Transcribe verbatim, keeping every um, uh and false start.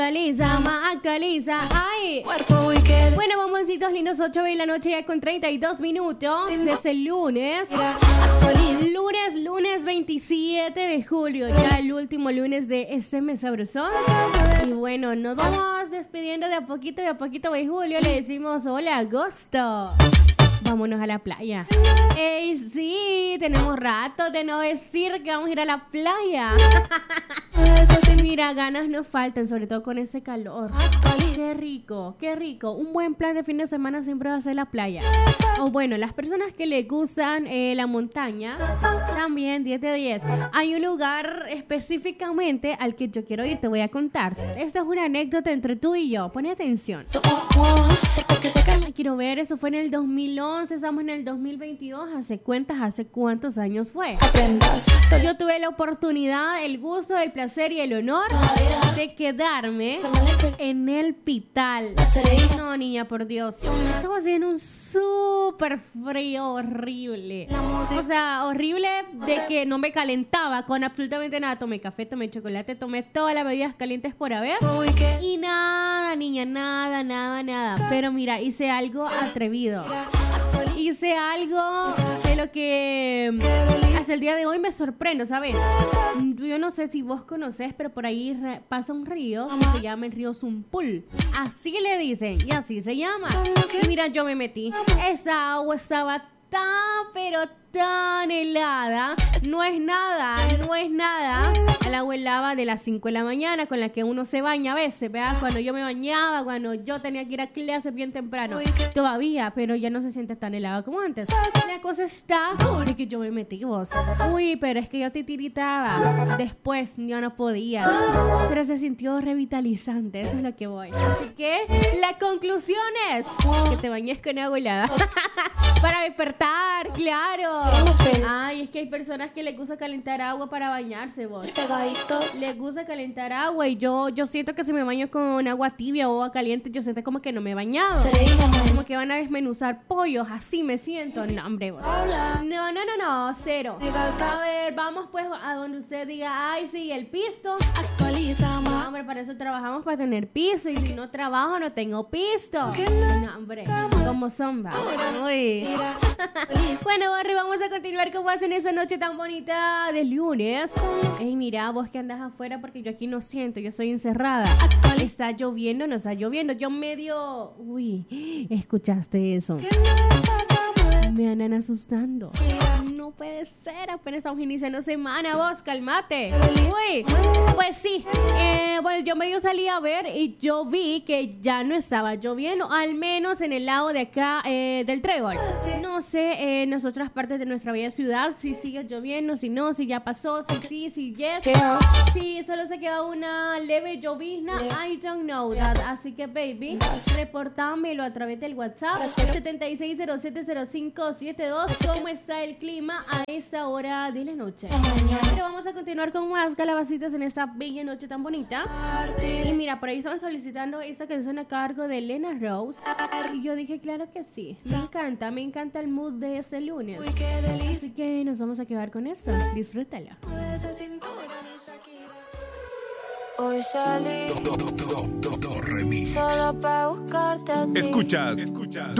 Actualiza, ma, actualiza. Ay. Bueno, bomboncitos lindos, ocho de la noche ya con treinta y dos minutos. Desde el lunes. Lunes, lunes veintisiete de julio. Ya el último lunes de este mes sabrosón. Y bueno, nos vamos despidiendo de a poquito, de a poquito de julio. Le decimos hola, agosto. Vámonos a la playa. ¡Ey, sí! Tenemos rato de no decir que vamos a ir a la playa. Mira, ganas nos faltan, sobre todo con ese calor. Qué rico, qué rico. Un buen plan de fin de semana siempre va a ser la playa. O bueno, las personas que les gustan eh, la montaña, también diez de diez. Hay un lugar específicamente al que yo quiero ir, te voy a contar. Esta es una anécdota entre tú y yo. Pone atención. Quiero ver, eso fue en el dos mil once, estamos en el dos mil veintidós. ¿Hace cuentas? ¿Hace cuántos años fue? Yo tuve la oportunidad, el gusto, el placer y el honor de quedarme en el Pital. No, niña, por Dios. Estaba haciendo un súper frío, horrible. O sea, horrible de que no me calentaba con absolutamente nada. Tomé café, tomé chocolate, tomé todas las bebidas calientes por haber. Y nada, niña, nada, nada, nada. Pero mira, hice algo atrevido. Hice algo de lo que hasta el día de hoy me sorprendo, ¿sabes? Yo no sé si vos conocés, pero por ahí pasa un río que se llama el río Zumpul. Así le dicen y así se llama. Y mira, yo me metí. Esa agua estaba tan, pero tan helada. No es nada, no es nada. El agua helada de las cinco de la mañana con la que uno se baña a veces, ¿verdad? Cuando yo me bañaba, cuando yo tenía que ir a clase bien temprano. Todavía, pero ya no se siente tan helada como antes. La cosa está de que yo me metí, vos. Uy, pero es que yo te tiritaba. Después yo no podía. Pero se sintió revitalizante, eso es lo que voy. Así que la conclusión es que te bañes con agua helada. Para despertar, claro. Ay, es que hay personas que les gusta calentar agua para bañarse, vos. Les gusta calentar agua y yo yo siento que si me baño con agua tibia o agua caliente, yo siento como que no me he bañado. Como que van a desmenuzar pollos, así me siento. No, hombre, vos. No, no, no, no, cero. A ver, vamos pues a donde usted diga, ay, sí, el pisto. No, hombre, para eso trabajamos, para tener piso. Y si no trabajo, no tengo pisto. No, hombre, como zomba. Uy. Bueno, Barry, vamos a continuar con vos en esa noche tan bonita de lunes. Ey, mira, vos que andas afuera, porque yo aquí no siento, yo soy encerrada. Está lloviendo, no está lloviendo. Yo medio... Uy, ¿escuchaste eso? Me andan asustando. No puede ser, apenas estamos iniciando semana, vos, cálmate. Uy, pues sí, eh, bueno, yo medio salí a ver y yo vi que ya no estaba lloviendo, al menos en el lado de acá eh, del Trébol. No sé, eh, en las otras partes de nuestra bella ciudad, si sigue lloviendo, si no, si ya pasó, si sí, si yes. Si solo se queda una leve llovizna, I don't know that. Así que, baby, reportámelo a través del WhatsApp setenta y seis cero siete cero cinco siete dos. ¿Cómo está el clima a esta hora de la noche? Pero vamos a continuar con más calabacitas en esta bella noche tan bonita. Y mira, por ahí estaban solicitando esta canción a cargo de Lena Rose. Y yo dije, claro que sí. Me encanta, me encanta el mood de este lunes. Así que nos vamos a quedar con esto. Disfrútala. Hoy salí Do, do, do, do, do, do, remix. solo para buscarte a ti. Escuchas, Escuchas.